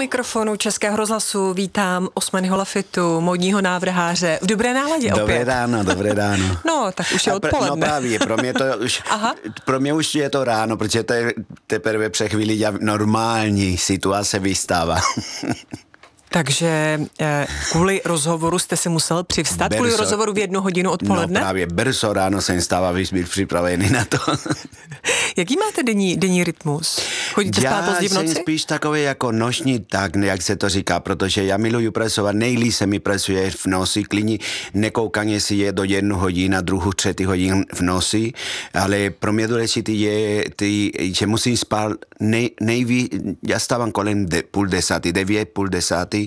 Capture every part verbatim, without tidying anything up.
mikrofonu Českého rozhlasu vítám Osmanyho Lafitu, módního návrháře. V dobré náladě opět. Dobré ráno, dobré ráno. No, tak už je odpoledne. No právě, pro mě to už, Aha. pro mě už je to ráno, protože to je teprve před chvíli normální situace vystává. Takže eh, kvůli rozhovoru jste si musel přivstat, brzo, kvůli rozhovoru v jednu hodinu odpoledne? No právě, brzo ráno jsem stával, abych byl připravený na to. Jaký máte denní, denní rytmus? Chodíte spát pozdě v noci? Já jsem spíš takový jako noční tak, jak se to říká, protože já miluju pracovat, nejlíp se mi pracuje v noci, klidně nekoukám, jestli je do jednu hodinu, druhou, třetí hodin v noci, ale pro mě důležité je, ty, že musím spát nej, nejví, já stávám kolem de, půl desátý, devět, půl desátý,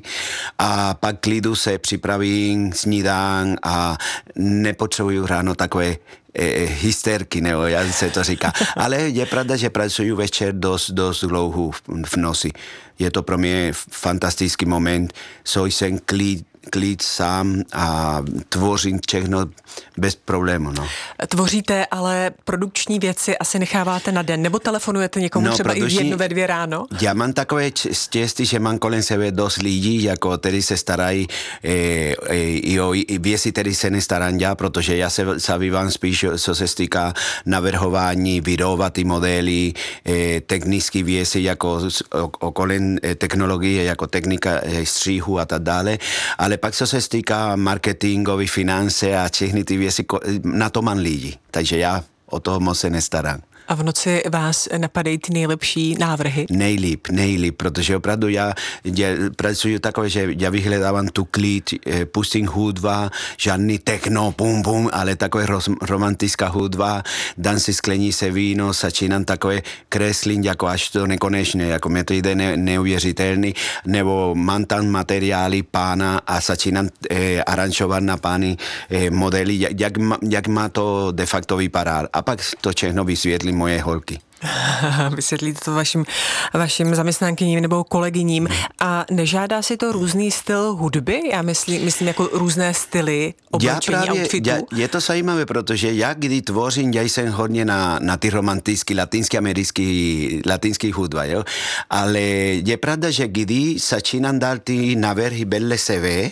a pak klidu se připravím snídán a nepotřebuju ráno takové eh, hysterky, nebo jak se to říká. Ale je pravda, že pracuju večer dost, dost dlouho v, v noci. Je to pro mě fantastický moment, so jsem klid, klid sám a tvořím všechno bez problému. No. Tvoříte, ale produkční věci asi necháváte na den, nebo telefonujete někomu no, třeba i v jednu, ve dvě ráno? Já mám takové štěstí, že mám kolem sebe dost lidí, jako který se starají e, e, i o věci, který se nestarám já, protože já se zabývám spíš, co se týká navrhování, vyrobovat ty modely, e, technické věci, jako okolem technologie, jako technika e, stříhu a tak dále, ale pak co se týká marketingový, finance a všechny ty věci, na to mám lidi, takže já o toho moc se nestarám. A v noci vás napadají ty nejlepší návrhy? Nejlíp, nejlíp, protože opravdu já, já pracuji takové, že já vyhledávám tu klid, pustím hudba, žádný techno, pum, pum, ale takové ros, romantická hudba, dám si sklenice víno, začínám takové kreslím, jako až to nekonečné, jako mě to jde ne, neuvěřitelný, nebo mám tam materiály pána a začínám eh, aranžovat na pány eh, modely, jak, jak, má, jak má to de facto vypadat. A pak to všechno vysvětlím moje holky. Vysvětlíte to vašim, vašim zaměstnankyním nebo kolegyním. A nežádá si to různý styl hudby? Já myslím, myslím jako různé styly oblečení, outfitů. Já, je to zajímavé, protože já kdy tvořím, já jsem hodně na, na ty romantický, latinský, americký, latinský hudba, jo? Ale je pravda, že kdy začínám dát ty návrhy vedle sebe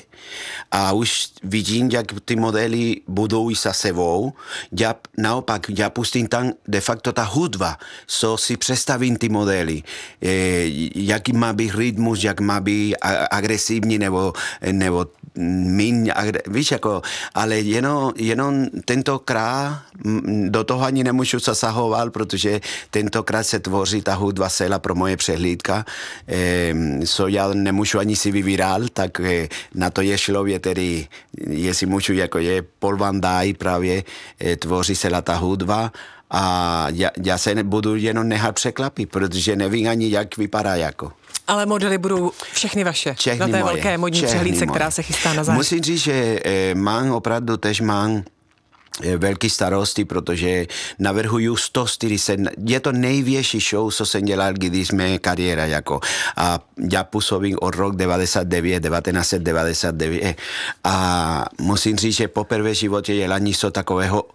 a už vidím, jak ty modely budou i za sebou, já naopak, já pustím tam de facto ta hudba, so si představím ty modely, e, jaký má být rytmus, jak má být agresivní nebo, nebo míň, víš, jako, ale jenom, jenom tentokrát do toho ani nemůžu zasahovat, protože tentokrát se tvoří ta hudba celá pro moje přehlídka, e, so já nemůžu ani si vybírat, tak e, na to je člověk, který, jestli můžu, jako je Paul Van Dyke právě, e, tvoří celá ta hudba. A já, já se nebudu jenom nechat překlapit, protože nevím ani, jak vypadá jako. Ale modely budou všechny vaše, všechny na té moje, velké modní přehlídce, která se chystá na září. Musím říct, že eh, mám opravdu tež mám eh, velký starosti, protože navrhuju sto čtyřicet, je to největší show, co jsem dělal, když jsme kariéra jako. A já působím od rok devadesát devět, devatenáct set devadesát devět a musím říct, že poprvé v životě dělám něco takového.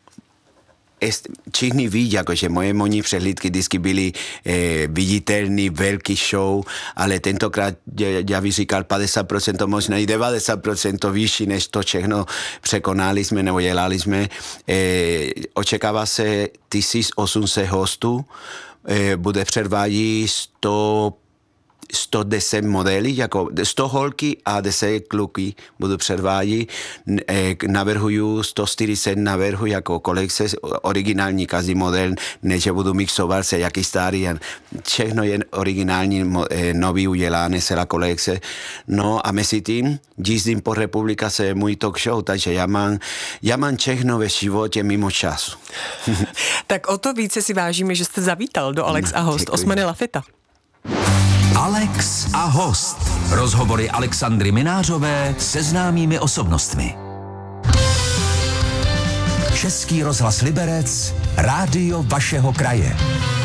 Všichni ví, jakože moje modní přehlídky vždycky byly eh, viditelný, velký show, ale tentokrát já, já bych říkal padesát procent, možná i devadesát procent vyšší, než to všechno překonali jsme nebo dělali jsme. Eh, očekává se tisíc osm set hostů, eh, bude předvádět sto sto deset modelí, jako sto holky a deset kluky budu předvádět. Navrhuju sto čtyřicet navrhu jako kolekce, originální každý model, než budu mixovat se jaký starý. Všechno je originální, nový udělané, celá kolekce. No a mezi tím jízdím po republice můj talk show, takže já mám, já mám všechno ve životě mimo času. Tak o to více si vážíme, že jste zavítal do Alex a host Osmany Lafita. Alex a host. Rozhovory Alexandry Minářové se známými osobnostmi. Český rozhlas Liberec, rádio vašeho kraje.